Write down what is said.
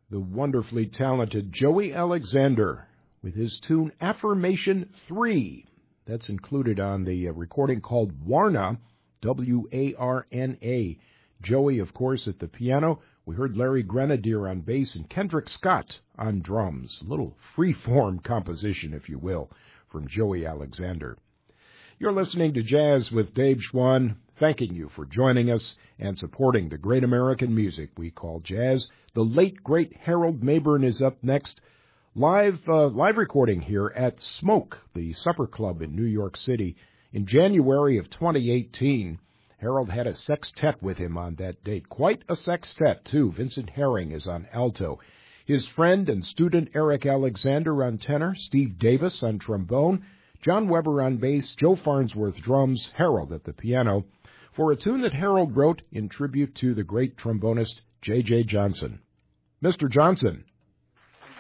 the wonderfully talented Joey Alexander with his tune Affirmation 3. That's included on the recording called Warna, W-A-R-N-A. Joey, of course, at the piano. We heard Larry Grenadier on bass and Kendrick Scott on drums. A little free-form composition, if you will, from Joey Alexander. You're listening to Jazz with Dave Schwann, thanking you for joining us and supporting the great American music we call jazz. The late, great Harold Mabern is up next. Live recording here at Smoke, the supper club in New York City. In January of 2018, Harold had a sextet with him on that date. Quite a sextet, too. Vincent Herring is on alto. His friend and student Eric Alexander on tenor, Steve Davis on trombone, John Weber on bass, Joe Farnsworth drums, Harold at the piano, for a tune that Harold wrote in tribute to the great trombonist J.J. Johnson. Mr. Johnson,